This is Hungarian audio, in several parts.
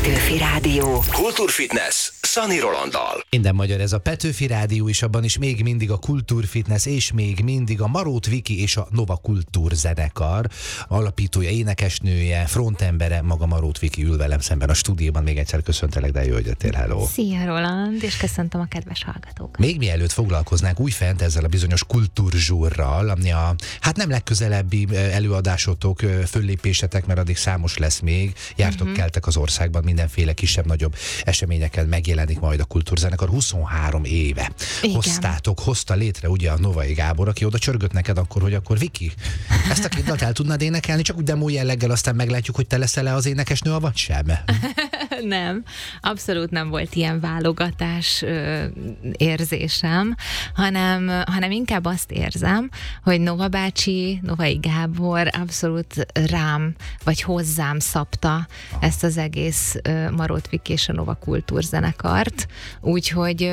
Petőfi Rádió. Kultúrfitness Szani Rolanddal. Minden magyar, ez a Petőfi Rádió, és abban is még mindig a Kultúrfitness, és még mindig a Marót Viki és a Nova Kultúr zenekar alapítója, énekesnője, frontembere, maga Marót Viki ül velem szemben a stúdióban. Még egyszer köszöntelek, de jó, hogy jöttél, hello. Szia Roland, és köszöntöm a kedves hallgatókat. Még mielőtt foglalkoznánk újfent ezzel a bizonyos kultúrzsúrral, ami a nem legközelebbi előadásotok, föllépésetek, mert addig számos lesz még, jártok, keltek az országban, mindenféle kisebb-nagyobb eseményeken megjelenik majd a kultúrzenekar. 23 éve hozta létre ugye a Novai Gábor, aki oda csörgött neked akkor, hogy akkor Viki, ezt a két dalt el tudnád énekelni, csak úgy demo jelleggel, aztán meglátjuk, hogy te leszel-e az énekesnő, vagy sem. Nem, abszolút nem volt ilyen válogatás érzésem, hanem inkább azt érzem, hogy Nova bácsi, Novai Gábor abszolút rám, vagy hozzám szabta ezt az egész Marót Viki és a Nova Kultúrzenekart, úgyhogy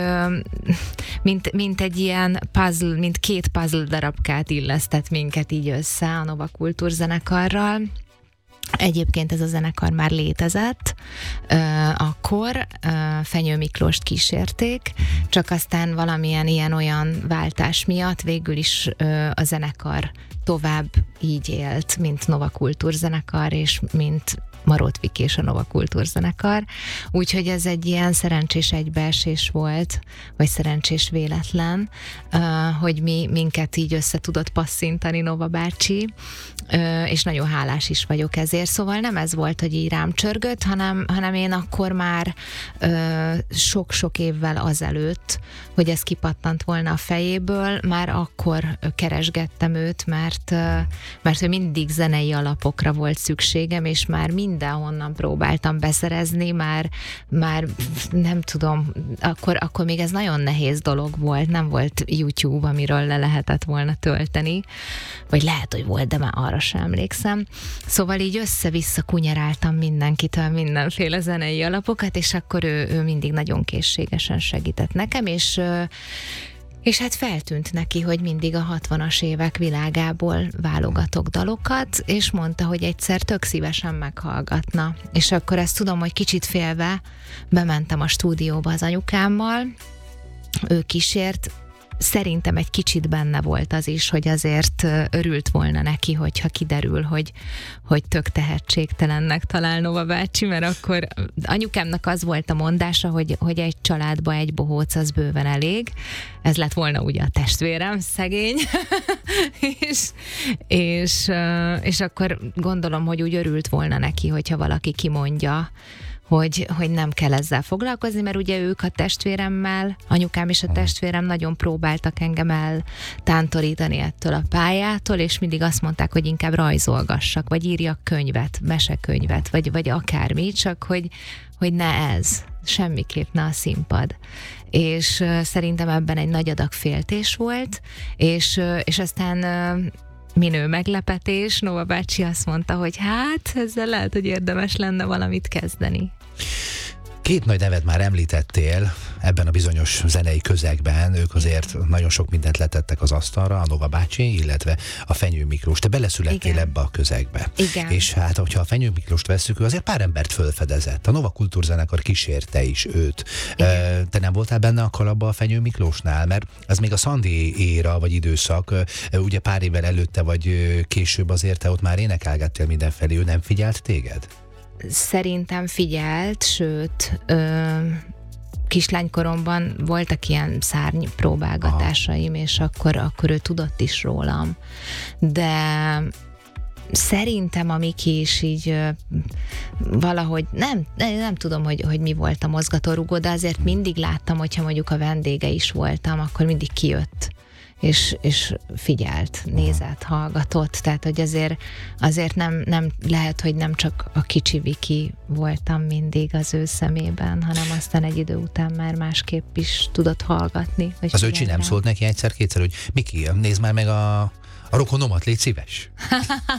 mint egy ilyen puzzle, mint két puzzle darabkát illesztett minket így össze a Nova Kultúrzenekarral. Egyébként ez a zenekar már létezett, akkor Fenyő Miklóst kísérték, csak aztán valamilyen ilyen-olyan váltás miatt végül is a zenekar tovább így élt, mint Nova Kultúrzenekar, és mint Marót Viki és a Nova Kultúrzenekar. Úgyhogy ez egy ilyen szerencsés egybeesés volt, vagy szerencsés véletlen, hogy minket így össze tudott passzintani Nova bácsi, és nagyon hálás is vagyok ezért. Szóval nem ez volt, hogy így rám csörgött, hanem én akkor már sok-sok évvel azelőtt, hogy ez kipattant volna a fejéből, már akkor keresgettem őt, mert ő mindig zenei alapokra volt szükségem, és már mindenhonnan próbáltam beszerezni, már nem tudom, akkor még ez nagyon nehéz dolog volt, nem volt YouTube, amiről le lehetett volna tölteni, vagy lehet, hogy volt, de már arra sem emlékszem. Szóval így össze-vissza kunyeráltam mindenkitől mindenféle zenei alapokat, és akkor ő mindig nagyon készségesen segített nekem, és hát feltűnt neki, hogy mindig a 60-as évek világából válogatok dalokat, és mondta, hogy egyszer tök szívesen meghallgatna. És akkor ezt tudom, hogy kicsit félve bementem a stúdióba az anyukámmal, ő kísért, szerintem egy kicsit benne volt az is, hogy azért örült volna neki, hogyha kiderül, hogy tök tehetségtelennek talál Nova bácsi, mert akkor anyukámnak az volt a mondása, hogy egy családba egy bohóc az bőven elég. Ez lett volna ugye a testvérem, szegény. és akkor gondolom, hogy úgy örült volna neki, hogyha valaki kimondja, hogy nem kell ezzel foglalkozni, mert ugye ők a testvéremmel, anyukám és a testvérem nagyon próbáltak engem eltántorítani ettől a pályától, és mindig azt mondták, hogy inkább rajzolgassak, vagy írjak könyvet, mesekönyvet, vagy akármi, csak hogy ne ez, semmiképp ne a színpad. És szerintem ebben egy nagy adag féltés volt, és aztán minő meglepetés, Nova bácsi azt mondta, hogy hát ezzel lehet, hogy érdemes lenne valamit kezdeni. Két nagy nevet már említettél ebben a bizonyos zenei közegben, ők azért nagyon sok mindent letettek az asztalra, a Nova bácsi, illetve a Fenyő Miklós. Te beleszülettél ebbe a közegbe. Igen. És hát, hogyha a Fenyő Miklóst vesszük, ő azért pár embert fölfedezett. A Nova Kultúrzenekar kísérte is őt. Te nem voltál benne a kalapba a Fenyő Miklósnál? Mert ez még a Szandi éra, vagy időszak, ugye pár évvel előtte, vagy később azért te ott már énekelgettél mindenfelé, ő nem figyelt téged? Szerintem figyelt, sőt, kislánykoromban voltak ilyen szárny próbálgatásaim, és akkor ő tudott is rólam. De szerintem a Miki is így valahogy, nem tudom, hogy mi volt a mozgatórugó, de azért mindig láttam, hogyha mondjuk a vendége is voltam, akkor mindig kijött. És figyelt, nézett, hallgatott, tehát hogy azért nem lehet, hogy nem csak a kicsi Viki voltam mindig az ő szemében, hanem aztán egy idő után már másképp is tudott hallgatni. Az öcsi nem szólt neki egyszer-kétszer, hogy Miki, nézd már meg a rokonomat, légy szíves?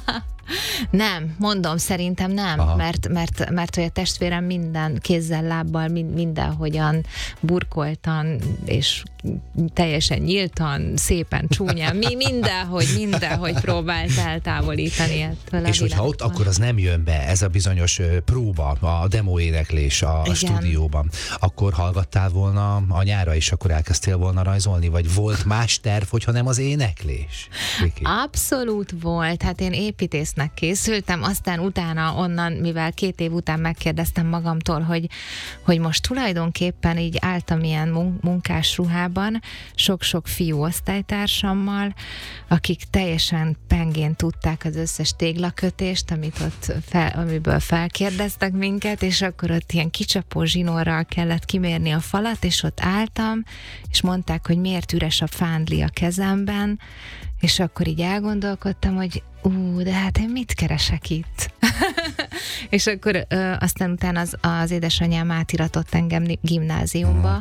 Nem, mondom, szerintem nem, mert hogy a testvérem minden kézzel, lábbal, mindenhogyan burkoltan, és teljesen nyíltan, szépen, csúnyán, mindenhogy próbált eltávolítani ettől a És hogyha ott, akkor az nem jön be, ez a bizonyos próba, a demo éneklés a stúdióban, akkor hallgattál volna anyára, és akkor elkezdtél volna rajzolni, vagy volt más terv, hogyha nem az éneklés? Viki? Abszolút volt, hát én építésznek készültem, aztán utána onnan, mivel 2 év után megkérdeztem magamtól, hogy most tulajdonképpen így álltam ilyen munkás ruhában, sok-sok fiú osztálytársammal, akik teljesen pengén tudták az összes téglakötést, amiből felkérdeztek minket, és akkor ott ilyen kicsapó zsinórral kellett kimérni a falat, és ott álltam, és mondták, hogy miért üres a fándli a kezemben, és akkor így elgondolkodtam, hogy de hát én mit keresek itt? És akkor aztán utána az édesanyám átiratott engem gimnáziumba,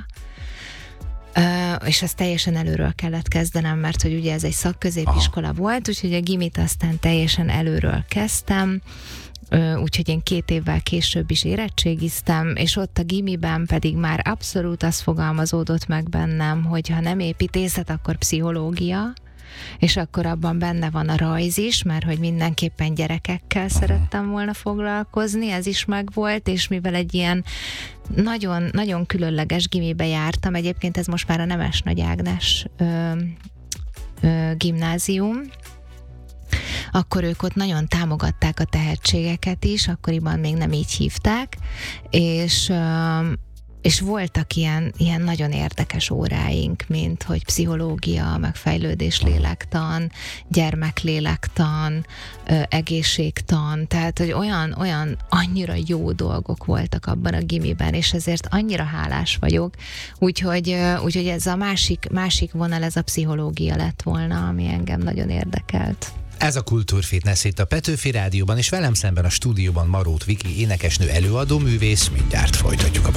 és azt teljesen előről kellett kezdenem, mert hogy ugye ez egy szakközépiskola volt, úgyhogy a gimit aztán teljesen előről kezdtem, úgyhogy én 2 évvel később is érettségiztem, és ott a gimiben pedig már abszolút az fogalmazódott meg bennem, hogy ha nem építészet, akkor pszichológia, és akkor abban benne van a rajz is, mert hogy mindenképpen gyerekekkel szerettem volna foglalkozni, ez is megvolt, és mivel egy ilyen nagyon, nagyon különleges gimibe jártam, egyébként ez most már a Nemes Nagy Ágnes gimnázium, akkor ők ott nagyon támogatták a tehetségeket is, akkoriban még nem így hívták, és voltak ilyen nagyon érdekes óráink, mint hogy pszichológia, meg fejlődéslélektan, gyermeklélektan, egészségtan, tehát hogy olyan annyira jó dolgok voltak abban a gimiben, és ezért annyira hálás vagyok, úgyhogy ez a másik vonal, ez a pszichológia lett volna, ami engem nagyon érdekelt. Ez a Kultúrfitness itt a Petőfi Rádióban, és velem szemben a stúdióban Marót Viki, énekesnő, előadó, művész, mindjárt folytatjuk a